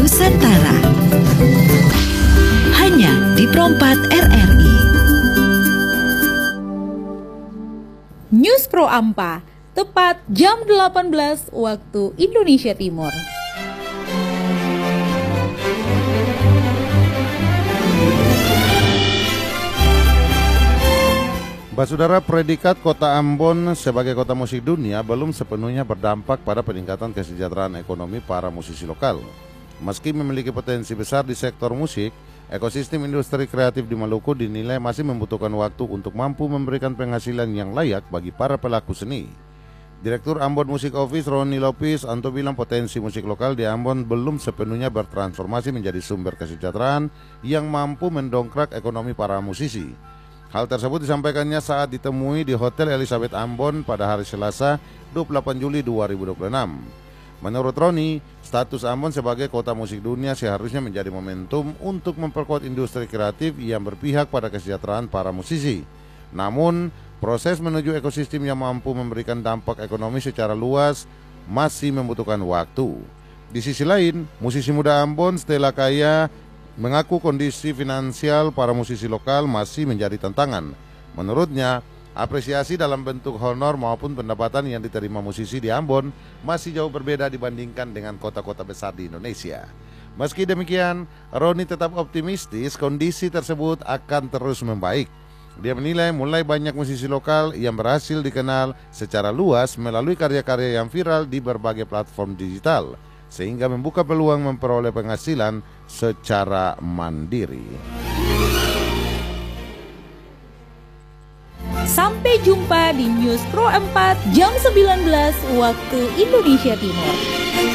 Nusantara. Hanya di Pro 4 RRI. News Pro Ampa, tepat jam 18 waktu Indonesia Timur. Saudara, predikat kota Ambon sebagai kota musik dunia belum sepenuhnya berdampak pada peningkatan kesejahteraan ekonomi para musisi lokal. Meski memiliki potensi besar di sektor musik, ekosistem industri kreatif di Maluku dinilai masih membutuhkan waktu untuk mampu memberikan penghasilan yang layak bagi para pelaku seni. Direktur Ambon Music Office Roni Lopis Anto bilang potensi musik lokal di Ambon belum sepenuhnya bertransformasi menjadi sumber kesejahteraan yang mampu mendongkrak ekonomi para musisi. Hal tersebut disampaikannya saat ditemui di Hotel Elizabeth Ambon pada hari Selasa 28 Juli 2026. Menurut Roni, status Ambon sebagai kota musik dunia seharusnya menjadi momentum untuk memperkuat industri kreatif yang berpihak pada kesejahteraan para musisi. Namun, proses menuju ekosistem yang mampu memberikan dampak ekonomi secara luas masih membutuhkan waktu. Di sisi lain, musisi muda Ambon Stella Kaya mengaku kondisi finansial para musisi lokal masih menjadi tantangan. Menurutnya, apresiasi dalam bentuk honor maupun pendapatan yang diterima musisi di Ambon masih jauh berbeda dibandingkan dengan kota-kota besar di Indonesia. Meski demikian, Roni tetap optimistis kondisi tersebut akan terus membaik. Dia menilai mulai banyak musisi lokal yang berhasil dikenal secara luas melalui karya-karya yang viral di berbagai platform digital, sehingga membuka peluang memperoleh penghasilan secara mandiri. Sampai jumpa di News Pro 4 jam 19 waktu Indonesia Timur.